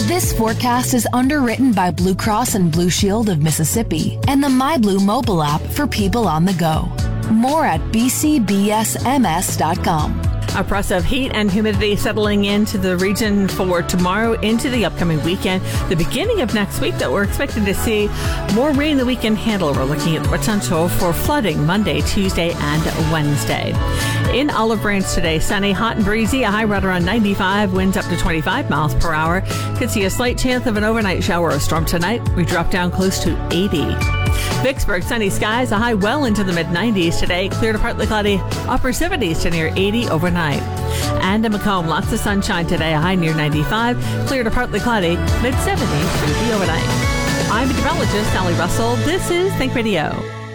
This forecast is underwritten by Blue Cross and Blue Shield of Mississippi and the MyBlue mobile app for people on the go. More at bcbsms.com. Oppressive heat and humidity settling into the region for tomorrow into the upcoming weekend. The beginning of next week that we're expecting to see more rain than we can handle. We're looking at the potential for flooding Monday, Tuesday, and Wednesday. In Olive Branch today, sunny, hot and breezy, a high right around 95, winds up to 25 miles per hour. Could see a slight chance of an overnight shower or storm tonight. We drop down close to 80. Vicksburg, sunny skies, a high well into the mid-90s today. Clear to partly cloudy, upper 70s to near 80 overnight. And in Macomb, lots of sunshine today, a high near 95. Clear to partly cloudy, mid-70s through the overnight. I'm meteorologist Sally Russell. This is Think Radio.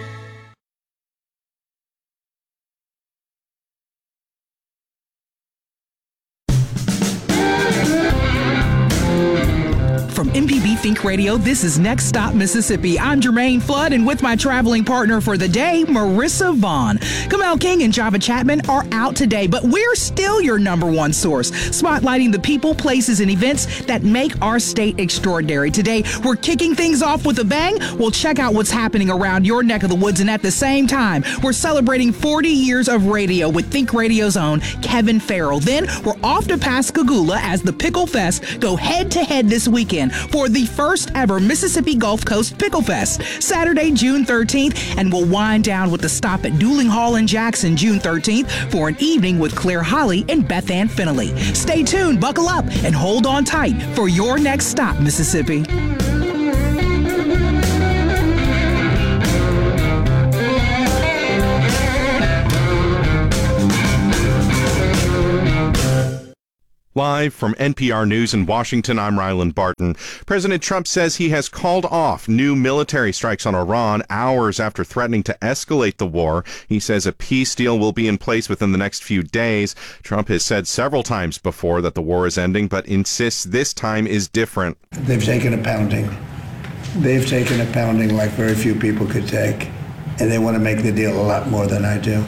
From MPB Think Radio, this is Next Stop Mississippi. I'm Jermaine Flood, and with my traveling partner for the day, Marissa Vaughn. Kamau King and Java Chapman are out today, but we're still your number one source, spotlighting the people, places, and events that make our state extraordinary. Today, we're kicking things off with a bang. We'll check out what's happening around your neck of the woods, and at the same time, we're celebrating 40 years of radio with Think Radio's own Kevin Farrell. Then, we're off to Pascagoula as the Pickle Fest go head-to-head this weekend for the first ever Mississippi Gulf Coast Pickle Fest, Saturday, June 13th, and we'll wind down with a stop at Dooling Hall in Jackson, June 13th, for an evening with Claire Holly and Beth Ann Finley. Stay tuned, buckle up, and hold on tight for your next stop, Mississippi. Live from NPR News in Washington, I'm Ryland Barton. President Trump says he has called off new military strikes on Iran hours after threatening to escalate the war. He says a peace deal will be in place within the next few days. Trump has said several times before that the war is ending, but insists this time is different. They've taken a pounding. They've taken a pounding like very few people could take, and they want to make the deal a lot more than I do.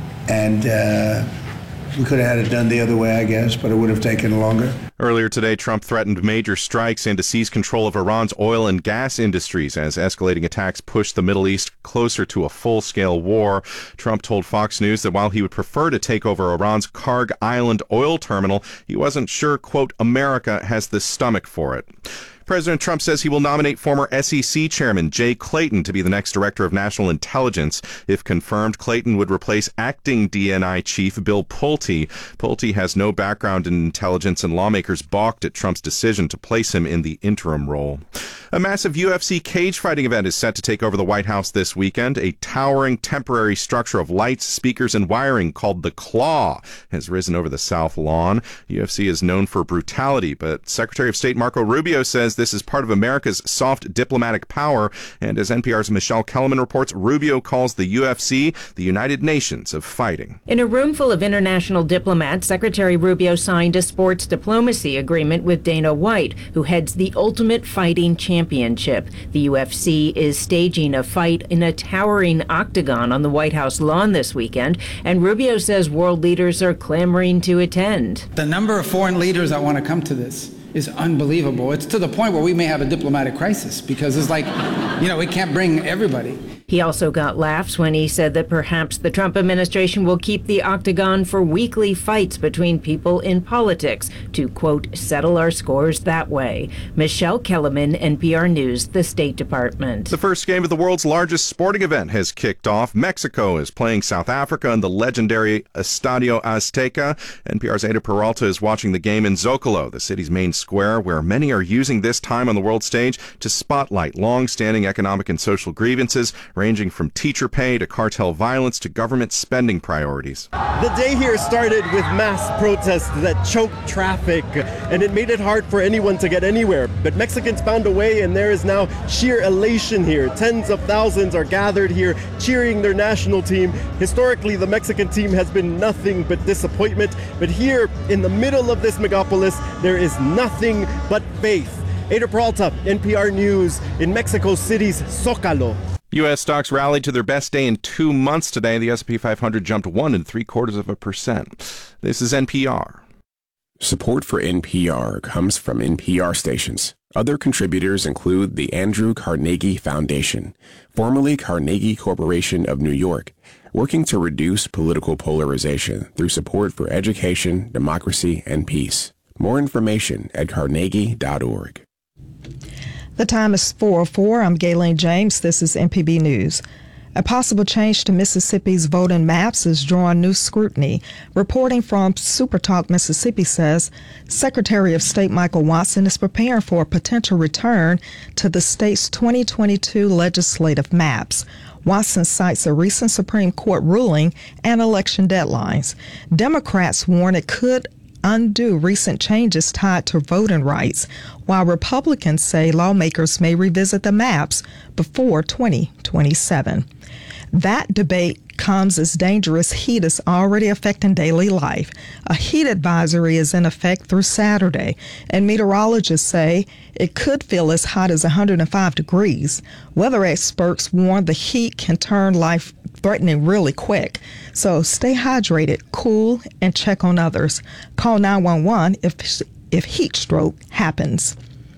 And we could have had it done the other way, I guess, but it would have taken longer. Earlier today, Trump threatened major strikes and to seize control of Iran's oil and gas industries as escalating attacks pushed the Middle East closer to a full-scale war. Trump told Fox News that while he would prefer to take over Iran's Karg Island oil terminal, he wasn't sure, quote, America has the stomach for it. President Trump says he will nominate former SEC Chairman Jay Clayton to be the next Director of National Intelligence. If confirmed, Clayton would replace acting DNI Chief Bill Pulte. Pulte has no background in intelligence, and lawmakers balked at Trump's decision to place him in the interim role. A massive UFC cage fighting event is set to take over the White House this weekend. A towering temporary structure of lights, speakers, and wiring called the Claw has risen over the South Lawn. UFC is known for brutality, but Secretary of State Marco Rubio says this is part of America's soft diplomatic power. And as NPR's Michelle Kellerman reports, Rubio calls the UFC the United Nations of fighting. In a room full of international diplomats, Secretary Rubio signed a sports diplomacy agreement with Dana White, who heads the Ultimate Fighting Championship. The UFC is staging a fight in a towering octagon on the White House lawn this weekend, and Rubio says world leaders are clamoring to attend. The number of foreign leaders that want to come to this is unbelievable. It's to the point where we may have a diplomatic crisis because it's like, we can't bring everybody. He also got laughs when he said that perhaps the Trump administration will keep the octagon for weekly fights between people in politics to, quote, settle our scores that way. Michelle Kellerman, NPR News, the State Department. The first game of the world's largest sporting event has kicked off. Mexico is playing South Africa in the legendary Estadio Azteca. NPR's Ada Peralta is watching the game in Zocalo, the city's main square, where many are using this time on the world stage to spotlight long-standing economic and social grievances, ranging from teacher pay to cartel violence to government spending priorities. The day here started with mass protests that choked traffic, and it made it hard for anyone to get anywhere. But Mexicans found a way, and there is now sheer elation here. Tens of thousands are gathered here, cheering their national team. Historically, the Mexican team has been nothing but disappointment, but here in the middle of this megapolis, there is nothing but faith. Ada Peralta, NPR News, in Mexico City's Zócalo. U.S. stocks rallied to their best day in 2 months today. The S&P 500 jumped 1 3/4%. This is NPR. Support for NPR comes from NPR stations. Other contributors include the Andrew Carnegie Foundation, formerly Carnegie Corporation of New York, working to reduce political polarization through support for education, democracy, and peace. More information at carnegie.org. The time is 4:04. I'm Gayleen James. This is MPB News. A possible change to Mississippi's voting maps is drawing new scrutiny. Reporting from SuperTalk Mississippi says Secretary of State Michael Watson is preparing for a potential return to the state's 2022 legislative maps. Watson cites a recent Supreme Court ruling and election deadlines. Democrats warn it could undo recent changes tied to voting rights, while Republicans say lawmakers may revisit the maps before 2027. That debate comes as dangerous heat is already affecting daily life. A heat advisory is in effect through Saturday, and meteorologists say it could feel as hot as 105 degrees. Weather experts warn the heat can turn life-threatening really quick. So stay hydrated, cool, and check on others. Call 911 if heat stroke happens.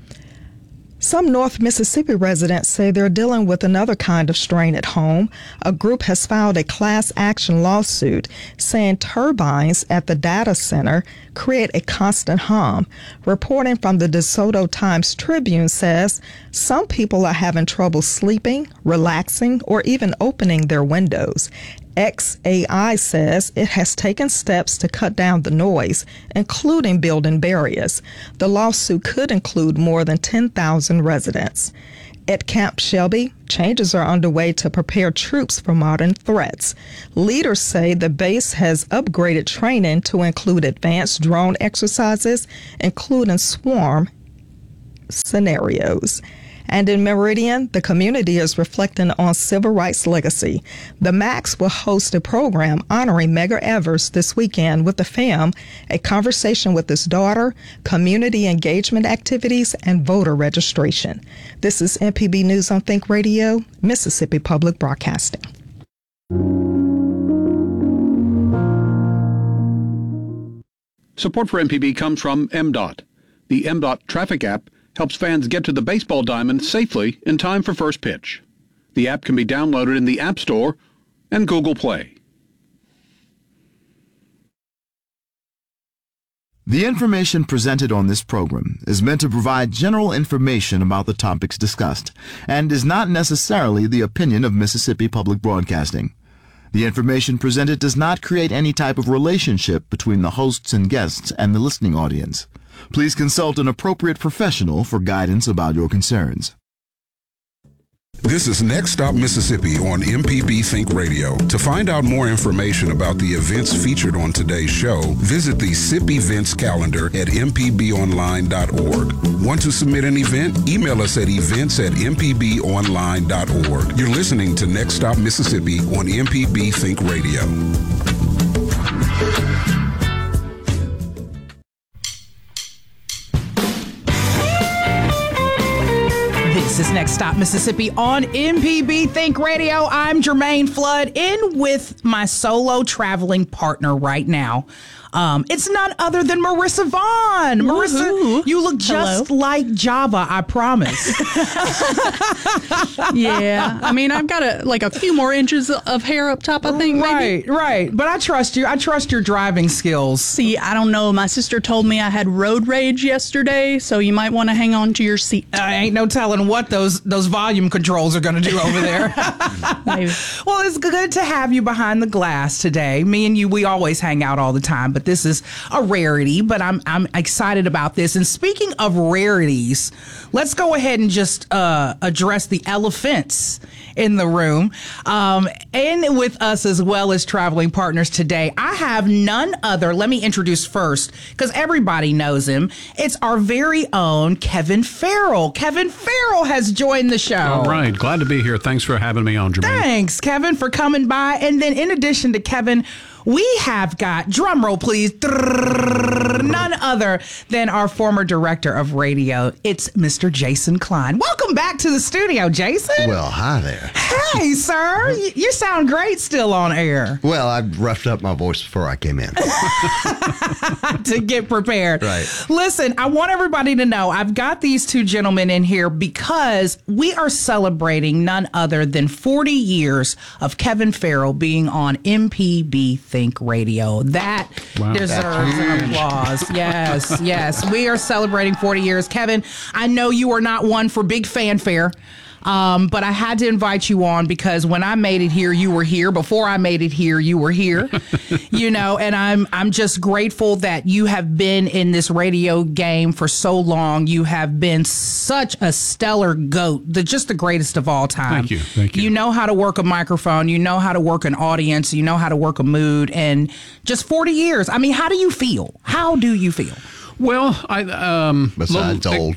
Some North Mississippi residents say they're dealing with another kind of strain at home. A group has filed a class action lawsuit saying turbines at the data center create a constant hum. Reporting from the DeSoto Times-Tribune says some people are having trouble sleeping, relaxing, or even opening their windows. XAI says it has taken steps to cut down the noise, including building barriers. The lawsuit could include more than 10,000 residents. At Camp Shelby, changes are underway to prepare troops for modern threats. Leaders say the base has upgraded training to include advanced drone exercises, including swarm scenarios. And in Meridian, the community is reflecting on civil rights legacy. The Max will host a program honoring Medgar Evers this weekend with the fam, a conversation with his daughter, community engagement activities, and voter registration. This is MPB News on Think Radio, Mississippi Public Broadcasting. Support for MPB comes from MDOT. The MDOT traffic app helps fans get to the baseball diamond safely in time for first pitch. The app can be downloaded in the App Store and Google Play. The information presented on this program is meant to provide general information about the topics discussed and is not necessarily the opinion of Mississippi Public Broadcasting. The information presented does not create any type of relationship between the hosts and guests and the listening audience. Please consult an appropriate professional for guidance about your concerns. This is Next Stop Mississippi on MPB Think Radio. To find out more information about the events featured on today's show, visit the SIP events calendar at mpbonline.org. Want to submit an event? Email us at events@mpbonline.org. You're listening to Next Stop Mississippi on MPB Think Radio. This is Next Stop Mississippi on MPB Think Radio. I'm Jermaine Flood, in with my solo traveling partner right now. It's none other than Marissa Vaughn. Marissa, you look just like Java, I promise. Yeah, I mean, I've got a few more inches of hair up top, I think. Right, maybe. Right. But I trust you. I trust your driving skills. See, I don't know. My sister told me I had road rage yesterday, so you might want to hang on to your seat. Ain't no telling what those volume controls are going to do over there. Maybe. Well, it's good to have you behind the glass today. Me and you, we always hang out all the time, but this is a rarity, but I'm excited about this. And speaking of rarities, let's go ahead and just address the elephants in the room. And with us as well as traveling partners today, I have none other. Let me introduce first, because everybody knows him. It's our very own Kevin Farrell. Kevin Farrell has joined the show. All right. Glad to be here. Thanks for having me on, Jermaine. Thanks, Kevin, for coming by. And then in addition to Kevin, we have got, drum roll please, none other than our former director of radio. It's Mr. Jason Klein. Welcome back to the studio, Jason. Well, hi there. Hey, sir. You sound great still on air. Well, I roughed up my voice before I came in. To get prepared. Right. Listen, I want everybody to know I've got these two gentlemen in here because we are celebrating none other than 40 years of Kevin Farrell being on MPB Think Radio. That deserves an applause. Yes. We are celebrating 40 years. Kevin, I know you are not one for big fanfare. But I had to invite you on because when I made it here, you were here. Before I made it here, you were here. And I'm just grateful that you have been in this radio game for so long. You have been such a stellar GOAT, just the greatest of all time. Thank you. You know how to work a microphone. You know how to work an audience. You know how to work a mood. And just 40 years. I mean, how do you feel? How do you feel? Well, besides old.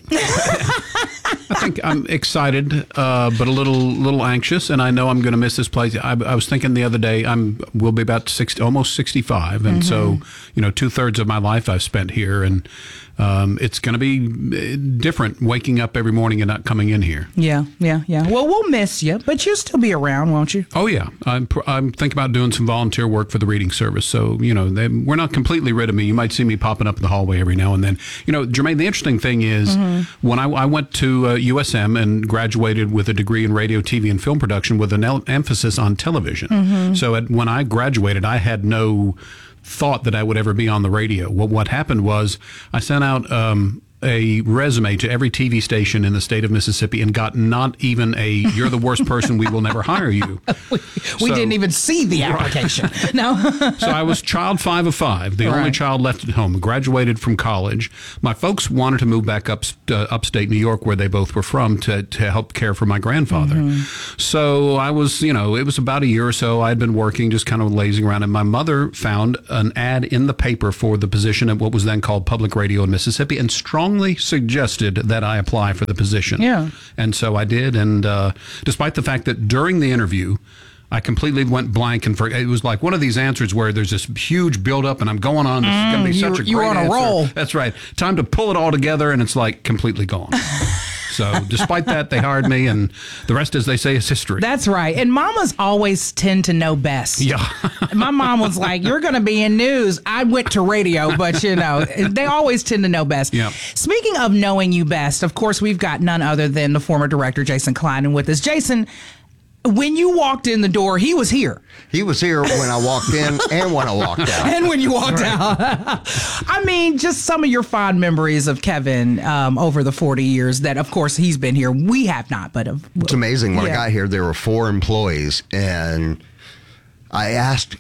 I think I'm excited, but a little anxious, and I know I'm going to miss this place. I was thinking the other day, we'll be about 60, almost 65, and so 2/3 of my life I've spent here, and it's going to be different waking up every morning and not coming in here. Yeah. Well, we'll miss you, but you'll still be around, won't you? Oh yeah, I'm thinking about doing some volunteer work for the reading service. So we're not completely rid of me. You might see me popping up in the hallway every now and then. Jermaine, the interesting thing is when I went to USM and graduated with a degree in radio, TV, and film production with an emphasis on television. So when I graduated, I had no thought that I would ever be on the radio. What happened was I sent out a resume to every TV station in the state of Mississippi and got not even you're the worst person, we will never hire you. We didn't even see the application. Right. No. So I was child 5 of 5, the only child left at home, graduated from college. My folks wanted to move back upstate New York, where they both were from, to help care for my grandfather. So I was, it was about a year or so I had been working, just kind of lazing around, and my mother found an ad in the paper for the position at what was then called Public Radio in Mississippi, and strongly suggested that I apply for the position. Yeah. And so I did. And despite the fact that during the interview, I completely went blank, and it was like one of these answers where there's this huge buildup, and I'm going on. This is going to be such a great You're on a answer. roll. That's right. Time to pull it all together, and it's like completely gone. So despite that, they hired me, and the rest, as they say, is history. That's right. And mamas always tend to know best. Yeah. My mom was like, you're going to be in news. I went to radio, but they always tend to know best. Yeah. Speaking of knowing you best, of course, we've got none other than the former director, Jason Klein, with us. Jason, when you walked in the door, he was here. He was here when I walked in and when I walked out. And when you walked out. I mean, just some of your fond memories of Kevin over the 40 years that, of course, he's been here. We have not, but... It's amazing. When I got here, there were 4 employees, and I asked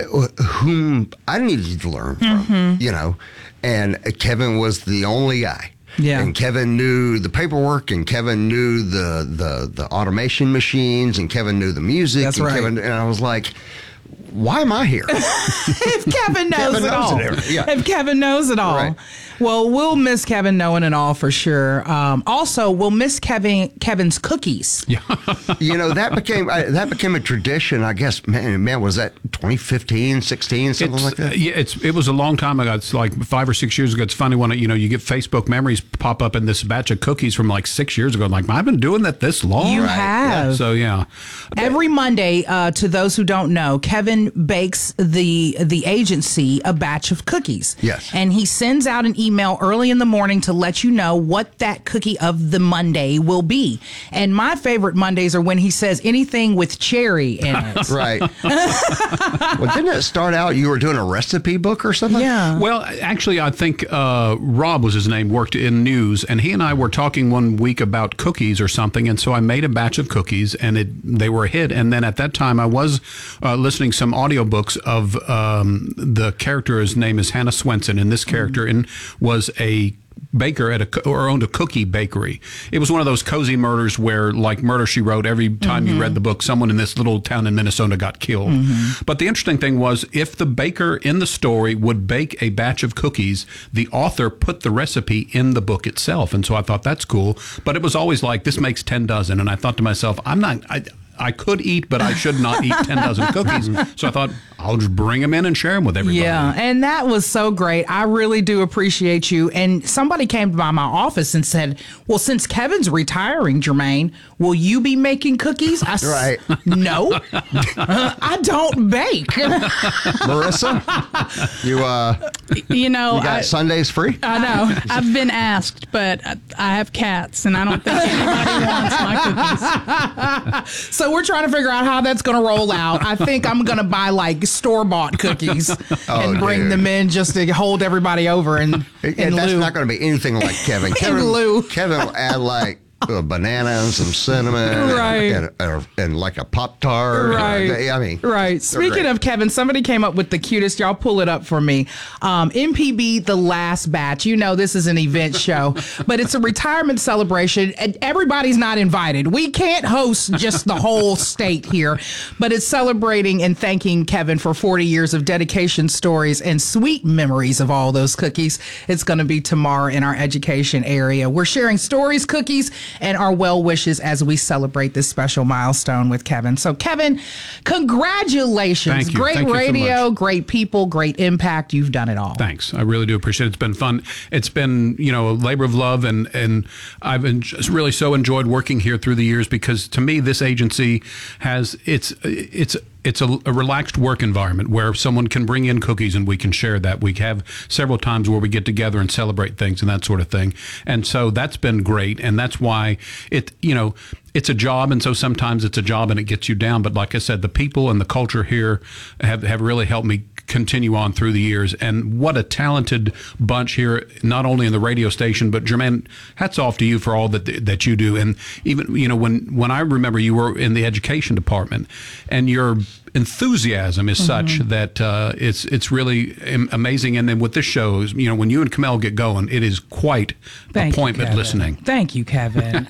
whom I needed to learn from, and Kevin was the only guy. Yeah. And Kevin knew the paperwork, and Kevin knew the automation machines, and Kevin knew the music. That's and right. And I was like, why am I here? If Kevin knows it all. If Kevin knows it all. Right. Well, we'll miss Kevin knowing it all for sure. Also, we'll miss Kevin's cookies. Yeah. That became a tradition, I guess. Man, was that 2015, 16, something like that? Yeah, it was a long time ago. It's like 5 or 6 years ago. It's funny when you get Facebook memories pop up in this batch of cookies from like 6 years ago. Like, I've been doing that this long. You have. Yeah. So yeah. Every Monday, to those who don't know, Kevin bakes the agency a batch of cookies. Yes. And he sends out an email early in the morning to let you know what that cookie of the Monday will be. And my favorite Mondays are when he says anything with cherry in it. Right. Well, didn't it start out you were doing a recipe book or something? Yeah. Well, actually, I think Rob was his name, worked in news, and he and I were talking one week about cookies or something, and so I made a batch of cookies, and they were a hit. And then at that time, I was listening to some audiobooks of the character. His name is Hannah Swenson, and this character was a baker or owned a cookie bakery. It was one of those cozy murders where, like Murder, She Wrote, every time you read the book, someone in this little town in Minnesota got killed. But the interesting thing was, if the baker in the story would bake a batch of cookies, the author put the recipe in the book itself. And so I thought, that's cool. But it was always like, this makes 10 dozen. And I thought to myself, I could eat, but I should not eat 10 dozen cookies. So I thought I'll just bring them in and share them with everybody. Yeah, and that was so great. I really do appreciate you. And somebody came by my office and said, well, since Kevin's retiring, Jermaine, will you be making cookies? I said, no, I don't bake. Marissa, you got Sundays free? I know. I've been asked, but I have cats, and I don't think anybody wants my cookies. So we're trying to figure out how that's going to roll out. I think I'm going to buy like store-bought cookies and bring them in just to hold everybody over. And that's not going to be anything like Kevin. Kevin will add like a banana and some cinnamon, and like a Pop-Tart. Right. Speaking of Kevin, somebody came up with the cutest. Y'all pull it up for me. MPB The Last Batch. You know this is an event show, but it's a retirement celebration, and everybody's not invited. We can't host just the whole state here, but it's celebrating and thanking Kevin for 40 years of dedication, stories, and sweet memories of all those cookies. It's going to be tomorrow in our education area. We're sharing stories, cookies, and our well wishes as we celebrate this special milestone with Kevin. So, Kevin, congratulations. Thank you. Great Thank you radio, so much. Great people, great impact. You've done it all. Thanks. I really do appreciate it. It's been fun. It's been, a labor of love, and I've just really so enjoyed working here through the years, because to me, this agency has it's a relaxed work environment where someone can bring in cookies and we can share that. We have several times where we get together and celebrate things and that sort of thing. And so that's been great. And that's why it's a job. And so sometimes it's a job and it gets you down. But like I said, the people and the culture here have really helped me continue on through the years. And what a talented bunch here, not only in the radio station, but Jermaine, hats off to you for all that you do. And even, when I remember you were in the education department, and your enthusiasm is such that it's really amazing. And then with this show, when you and Kamel get going, it is quite appointment listening. Thank you, Kevin.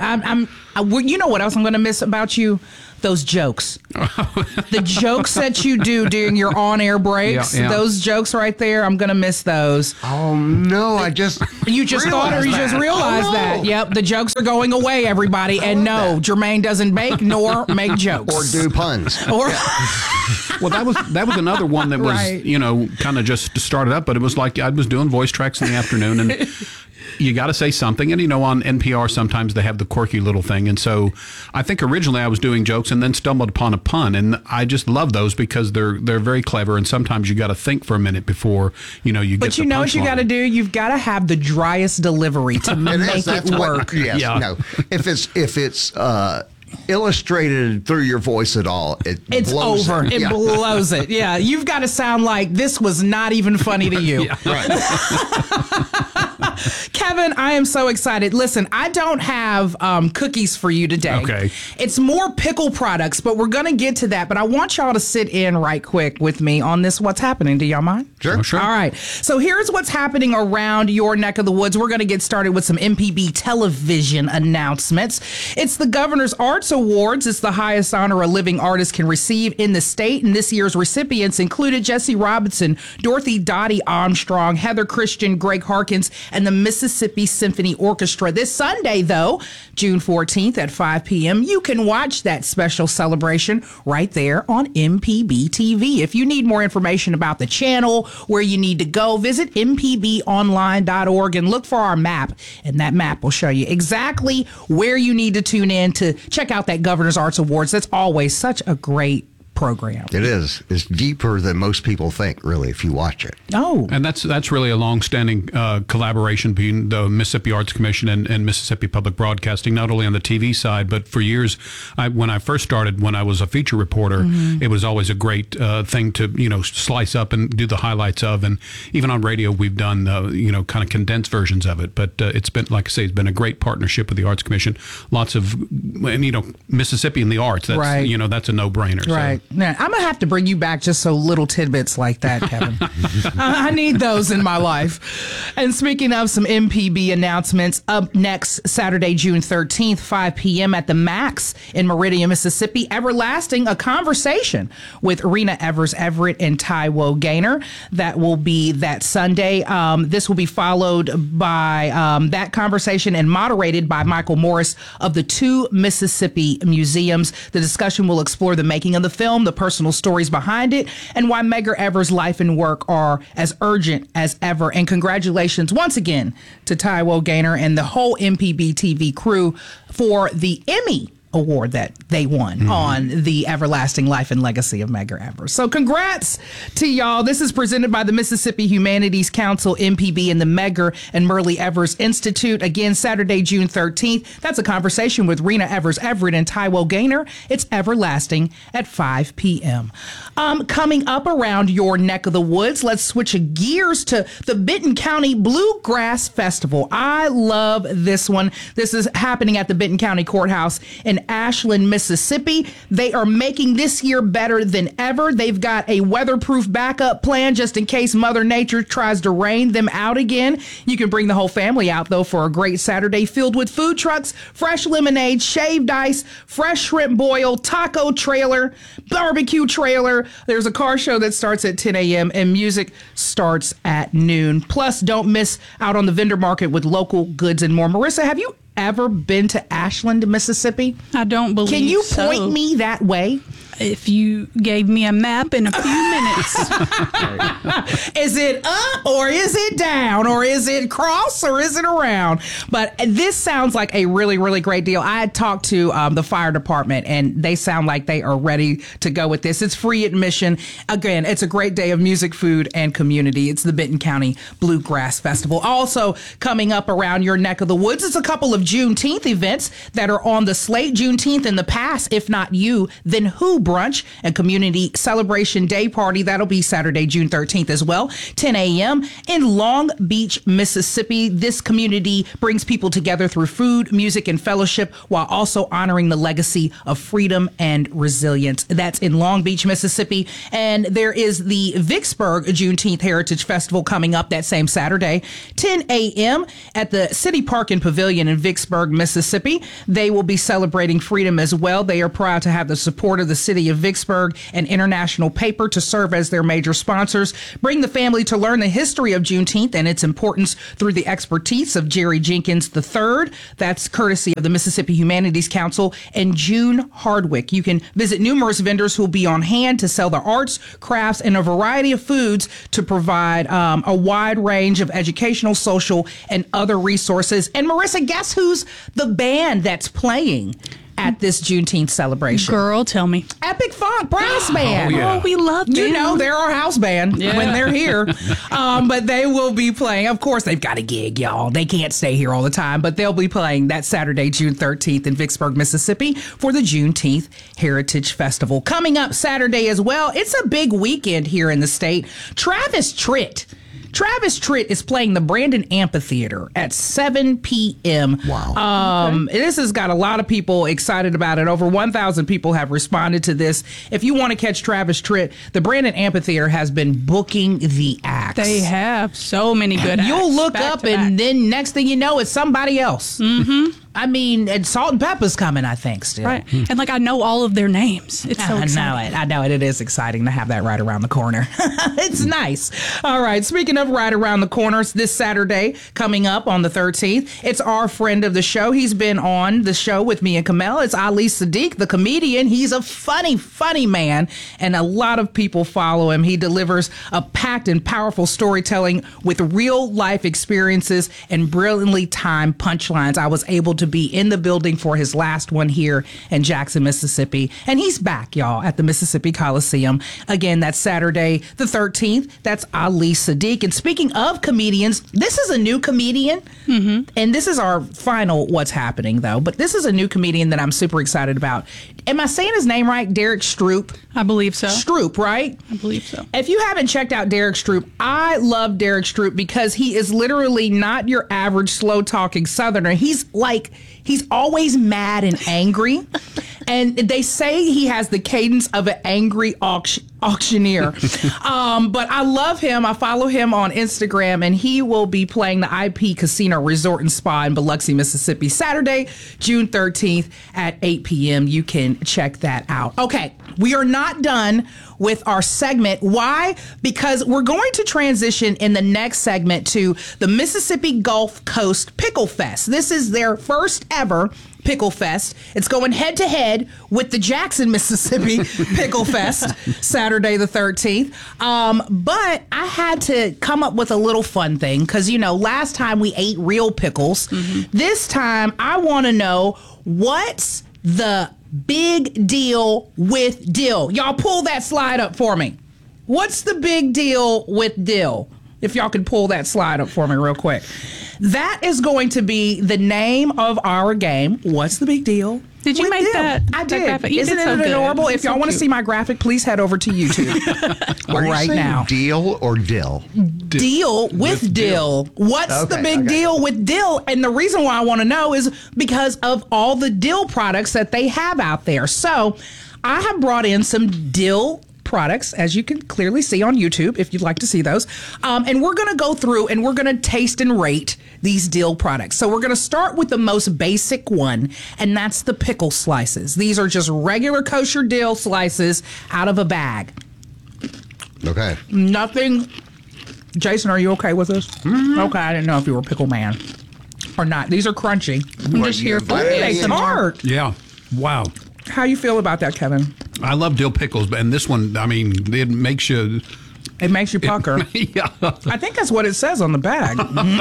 You know what else I'm going to miss about you? Those jokes. The jokes that you do during your on-air breaks, those jokes right there, I'm going to miss those. Oh, no, You just thought, or you just realized that. Yep, the jokes are going away, everybody. And no, Jermaine doesn't bake nor make jokes. Or do puns. Well, that was another one that was, kind of just started up, but it was like I was doing voice tracks in the afternoon, and you got to say something. And, on NPR, sometimes they have the quirky little thing. And so I think originally I was doing jokes and then stumbled upon a pun. And I just love those because they're very clever. And sometimes you got to think for a minute before, you get the punchline. But you know what you got to do? You've got to have the driest delivery to make it work. No. If it's illustrated through your voice at all, it's blows over. It blows it. Yeah, you've got to sound like this was not even funny to you. Kevin, I am so excited. Listen, I don't have cookies for you today. Okay. It's more pickle products, but we're going to get to that. But I want y'all to sit in right quick with me on this What's Happening. Do y'all mind? Sure. All right. So here's what's happening around your neck of the woods. We're going to get started with some MPB television announcements. It's the Governor's Arts Awards. It's the highest honor a living artist can receive in the state. And this year's recipients included Jesse Robinson, Dorothy Dottie Armstrong, Heather Christian, Greg Harkins, and the Mississippi Symphony Orchestra. This Sunday, though, June 14th at 5 p.m., you can watch that special celebration right there on MPB TV. If you need more information about the channel, where you need to go, visit mpbonline.org and look for our map. And that map will show you exactly where you need to tune in to check out that Governor's Arts Awards. That's always such a great program. It is. It's deeper than most people think, really, if you watch it. Oh. And that's really a long-standing collaboration between the Mississippi Arts Commission and Mississippi Public Broadcasting, not only on the TV side, but for years, when I first started, when I was a feature reporter, it was always a great thing to, slice up and do the highlights of. And even on radio, we've done, kind of condensed versions of it. But it's been, like I say, it's been a great partnership with the Arts Commission. Lots of, Mississippi and the arts, that's, right. That's a no-brainer. Right. Man, I'm going to have to bring you back just so little tidbits like that, Kevin. I need those in my life. And speaking of some MPB announcements, up next Saturday, June 13th, 5 p.m. at the Max in Meridian, Mississippi, Everlasting, a conversation with Rena Evers Everett and Taiwo Gaynor. That will be that Sunday. This will be followed by that conversation and moderated by Michael Morris of the Two Mississippi Museums. The discussion will explore the making of the film, the personal stories behind it, and why Medgar Evers' life and work are as urgent as ever. And congratulations once again to Taiwo Gaynor and the whole MPB TV crew for the Emmy Award that they won on the everlasting life and legacy of Medgar Evers. So congrats to y'all. This is presented by the Mississippi Humanities Council, MPB, and the Medgar and Merle Evers Institute. Again, Saturday, June 13th. That's a conversation with Rena Evers Everett and Taiwo Gaynor. It's Everlasting at 5 p.m. Coming up around your neck of the woods, let's switch gears to the Benton County Bluegrass Festival. I love this one. This is happening at the Benton County Courthouse in Ashland, Mississippi. They are making this year better than ever. They've got a weatherproof backup plan just in case Mother Nature tries to rain them out again. You can bring the whole family out, though, for a great Saturday filled with food trucks, fresh lemonade, shaved ice, fresh shrimp boil, taco trailer, barbecue trailer. There's a car show that starts at 10 a.m. and music starts at noon. Plus, don't miss out on the vendor market with local goods and more. Marissa, have you ever been to Ashland, Mississippi? I don't believe so. Can you point me that way? If you gave me a map in a few minutes. Is it up or is it down or is it cross or is it around? But this sounds like a really, really great deal. I had talked to the fire department and they sound like they are ready to go with this. It's free admission. Again, it's a great day of music, food, and community. It's the Benton County Bluegrass Festival. Also coming up around your neck of the woods is a couple of Juneteenth events that are on the slate. Juneteenth in the past, if not you, then who? Brunch and community celebration day party. That'll be Saturday, June 13th as well, 10 a.m. in Long Beach, Mississippi. This community brings people together through food, music, and fellowship while also honoring the legacy of freedom and resilience. That's in Long Beach, Mississippi. And there is the Vicksburg Juneteenth Heritage Festival coming up that same Saturday, 10 a.m. at the City Park and Pavilion in Vicksburg, Mississippi. They will be celebrating freedom as well. They are proud to have the support of the City of Vicksburg and International Paper to serve as their major sponsors. Bring the family to learn the history of Juneteenth and its importance through the expertise of Jerry Jenkins III. That's courtesy of the Mississippi Humanities Council and June Hardwick. You can visit numerous vendors who will be on hand to sell their arts, crafts, and a variety of foods to provide a wide range of educational, social, and other resources. And Marissa, guess who's the band that's playing at this Juneteenth celebration? Girl, tell me. Epic Funk Brass Band. Oh, yeah. Oh, we love them. You know, they're our house band when they're here. But they will be playing. Of course, they've got a gig, y'all. They can't stay here all the time, but they'll be playing that Saturday, June 13th in Vicksburg, Mississippi for the Juneteenth Heritage Festival. Coming up Saturday as well, it's a big weekend here in the state. Travis Tritt is playing the Brandon Amphitheater at 7 p.m. Wow. This has got a lot of people excited about it. Over 1,000 people have responded to this. If you want to catch Travis Tritt, the Brandon Amphitheater has been booking the acts. They have so many good acts. You'll look up and then next thing you know, it's somebody else. Mm-hmm. I mean, and Salt and Pepper's coming, I think, still. Right. And I know all of their names. It's so exciting. I know it. It is exciting to have that right around the corner. It's nice. All right. Speaking of right around the corners, this Saturday coming up on the 13th, it's our friend of the show. He's been on the show with me and Kamel. It's Ali Sadiq, the comedian. He's a funny, funny man, and a lot of people follow him. He delivers a packed and powerful storytelling with real life experiences and brilliantly timed punchlines. I was able to be in the building for his last one here in Jackson, Mississippi. And he's back, y'all, at the Mississippi Coliseum. Again, that's Saturday the 13th. That's Ali Sadiq. And speaking of comedians, this is a new comedian. Mm-hmm. And this is our final What's Happening, though. But this is a new comedian that I'm super excited about. Am I saying his name right? Derek Stroop? I believe so. Stroop, right? I believe so. If you haven't checked out Derek Stroop, I love Derek Stroop because he is literally not your average slow-talking Southerner. He's always mad and angry. And they say he has the cadence of an angry auctioneer. But I love him. I follow him on Instagram, and he will be playing the IP Casino Resort and Spa in Biloxi, Mississippi, Saturday, June 13th at 8 p.m. You can check that out. Okay, we are not done with our segment. Why? Because we're going to transition in the next segment to the Mississippi Gulf Coast Pickle Fest. This is their first ever Pickle Fest. It's going head to head with the Jackson, Mississippi Pickle Fest, Saturday the 13th. But I had to come up with a little fun thing because, last time we ate real pickles. This time I want to know what's the big deal with dill. Y'all pull that slide up for me. What's the big deal with dill? If y'all could pull that slide up for me real quick. That is going to be the name of our game. What's the big deal? Did you make that? I did. Graphic? Isn't it adorable? If y'all want to see my graphic, please head over to YouTube right now. Deal or dill? Deal with dill. What's the big deal with dill? And the reason why I want to know is because of all the dill products that they have out there. So I have brought in some dill products, as you can clearly see on YouTube, if you'd like to see those. And we're going to go through and we're going to taste and rate these dill products. So we're going to start with the most basic one, and that's the pickle slices. These are just regular kosher dill slices out of a bag. Okay. Nothing. Jason, are you okay with this? Okay, I didn't know if you were a pickle man or not. These are crunchy. I'm just here for the art. Yeah. Wow. How you feel about that, Kevin? I love dill pickles, and this one, I mean, it makes you... It makes you pucker. Yeah. I think that's what it says on the bag.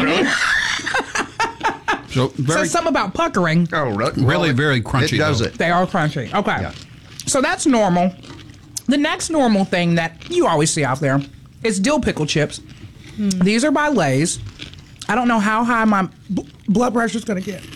So says something about puckering. Oh, really very crunchy. It does it. They are crunchy. Okay. So that's normal. The next normal thing that you always see out there is dill pickle chips. These are by Lay's. I don't know how high my blood pressure is going to get.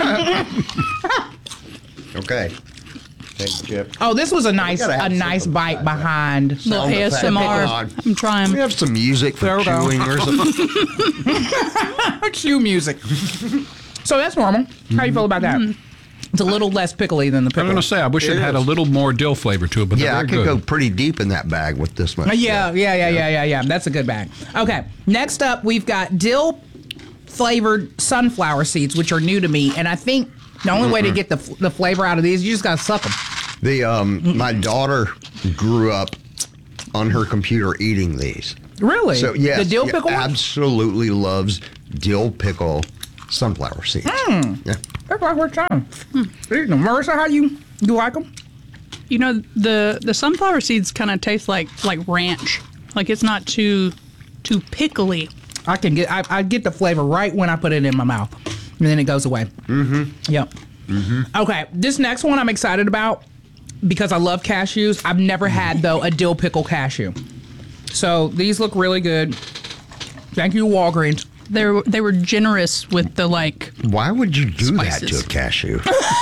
Okay. Take the chip. Oh, this was a nice bite behind. Little ASMR. I'm trying. We have some music for chewing or something. Chew music. So that's normal. How you feel about that? It's a little less pickly than the pickle. I'm going to say, I wish it had a little more dill flavor to it, but I they're could very go good. pretty deep in that bag with this one. Yeah. That's a good bag. Okay. Next up, we've got dill flavored sunflower seeds, which are new to me, and I think the only way to get the flavor out of these, you just got to suck them. My daughter grew up on her computer eating these. Really? So yes, the dill pickle ones? absolutely loves dill pickle sunflower seeds. Yeah. That's my first time. Marissa, how you like them? The sunflower seeds kind of taste like ranch. Like it's not too pickly. I get the flavor right when I put it in my mouth, and then it goes away. Yep. Okay, this next one I'm excited about because I love cashews. I've never had, though, a dill pickle cashew. So these look really good. Thank you, Walgreens. They were generous with the Why would you do spices. that to a cashew?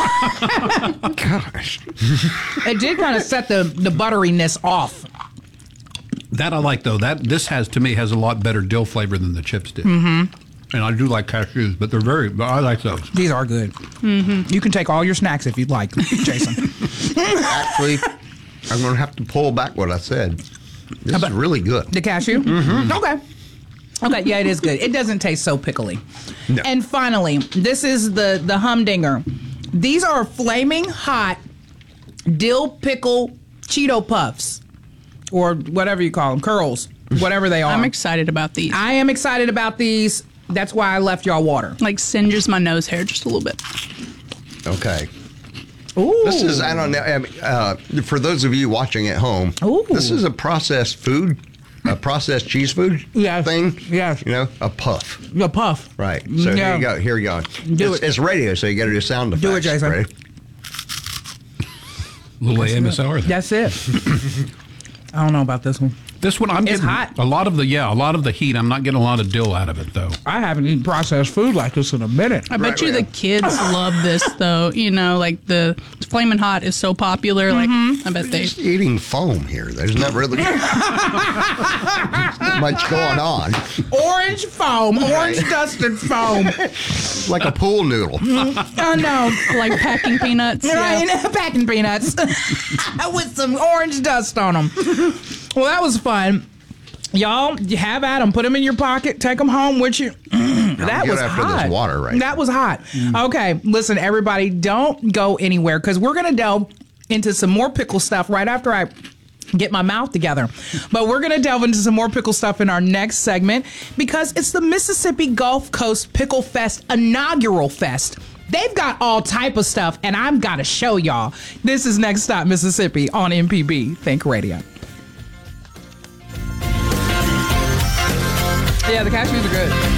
Gosh. It did kind of set the butteriness off. That I like, though. This has a lot better dill flavor than the chips did. And I do like cashews, but I like those. These are good. You can take all your snacks if you'd like, Jason. Actually, I'm going to have to pull back what I said. This is really good. The cashew? Okay, yeah, it is good. It doesn't taste so pickly. No. And finally, this is the humdinger. These are flaming hot dill pickle Cheeto Puffs, or whatever you call them, curls, whatever they are. I'm excited about these. I am excited about these. That's why I left y'all water. Like singes my nose hair just a little bit. Okay. Ooh. This is, I don't know, for those of you watching at home, this is a processed food, a processed cheese food thing. Yes. A puff. A puff. Right. So here you go. Here you go. It's radio, so you got to do sound effects. Do it, Jason. Ready? Little AMSR. That's it. I don't know about this one. This one, I'm It's getting hot. a lot of the heat. I'm not getting a lot of dill out of it, though. I haven't eaten processed food like this in a minute. I bet you the kids love this, though. You know, like the Flamin' Hot is so popular. Like, I bet they. Just eating foam here. There's not really much going on. Orange foam, orange dusted foam. Like a pool noodle. Oh, no. Like packing peanuts. Right, packing peanuts with some orange dust on them. Well, that was fun. Y'all, you have at them. Put them in your pocket. Take them home with you. That was after hot. this water, right? That was hot. Okay, listen, everybody, don't go anywhere because we're going to delve into some more pickle stuff right after I get my mouth together. But we're going to delve into some more pickle stuff in our next segment because it's the Mississippi Gulf Coast Pickle Fest inaugural fest. They've got all type of stuff, and I've got to show y'all. This is Next Stop Mississippi on MPB Think Radio. Yeah, the cashews are good.